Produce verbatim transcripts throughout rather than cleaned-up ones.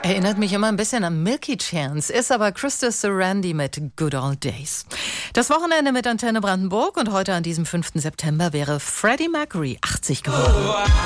Erinnert mich immer ein bisschen an Milky Chance, ist aber Krista Sarandon mit Good Old Days. Das Wochenende mit Antenne Brandenburg und heute an diesem fünften September wäre Freddie Mercury achtzig geworden.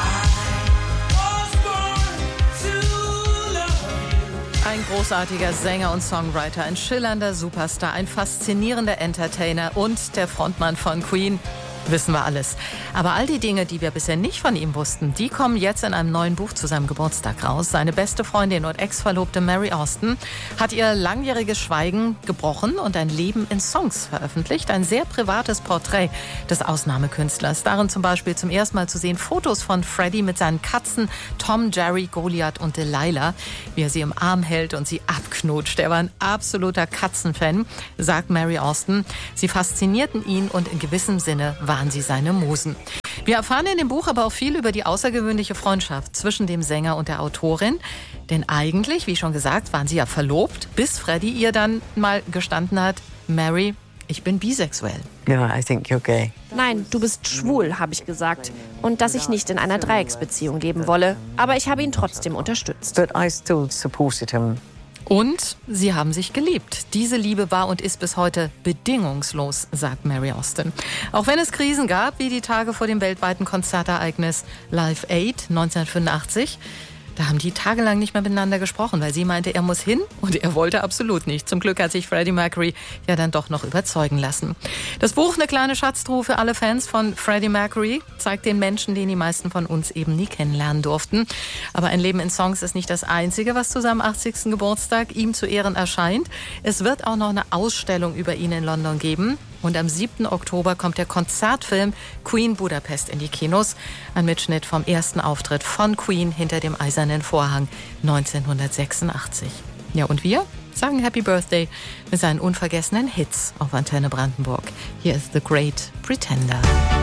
Ein großartiger Sänger und Songwriter, ein schillernder Superstar, ein faszinierender Entertainer und der Frontmann von Queen. Wissen wir alles. Aber all die Dinge, die wir bisher nicht von ihm wussten, die kommen jetzt in einem neuen Buch zu seinem Geburtstag raus. Seine beste Freundin und Ex-Verlobte Mary Austin hat ihr langjähriges Schweigen gebrochen und ein Leben in Songs veröffentlicht. Ein sehr privates Porträt des Ausnahmekünstlers. Darin zum Beispiel zum ersten Mal zu sehen Fotos von Freddie mit seinen Katzen Tom, Jerry, Goliath und Delilah, wie er sie im Arm hält und sie abknutscht. Er war ein absoluter Katzenfan, sagt Mary Austin. Sie faszinierten ihn und in gewissem Sinne waren sie seine Musen. Wir erfahren in dem Buch aber auch viel über die außergewöhnliche Freundschaft zwischen dem Sänger und der Autorin. Denn eigentlich, wie schon gesagt, waren sie ja verlobt, bis Freddie ihr dann mal gestanden hat, Mary, ich bin bisexuell. No, I think you're gay. Nein, du bist schwul, habe ich gesagt. Und dass ich nicht in einer Dreiecksbeziehung leben wolle. Aber ich habe ihn trotzdem unterstützt. But I still supported him. Und sie haben sich geliebt. Diese Liebe war und ist bis heute bedingungslos, sagt Mary Austin. Auch wenn es Krisen gab, wie die Tage vor dem weltweiten Konzertereignis Live Aid neunzehnhundertfünfundachtzig, da haben die tagelang nicht mehr miteinander gesprochen, weil sie meinte, er muss hin und er wollte absolut nicht. Zum Glück hat sich Freddie Mercury ja dann doch noch überzeugen lassen. Das Buch, eine kleine Schatztruhe für alle Fans von Freddie Mercury, zeigt den Menschen, den die meisten von uns eben nie kennenlernen durften. Aber ein Leben in Songs ist nicht das Einzige, was zu seinem achtzigsten Geburtstag ihm zu Ehren erscheint. Es wird auch noch eine Ausstellung über ihn in London geben. Und am siebten Oktober kommt der Konzertfilm Queen Budapest in die Kinos. Ein Mitschnitt vom ersten Auftritt von Queen hinter dem Eisernen Vorhang neunzehnhundertsechsundachtzig. Ja, und wir sagen Happy Birthday mit seinen unvergessenen Hits auf Antenne Brandenburg. Hier ist The Great Pretender.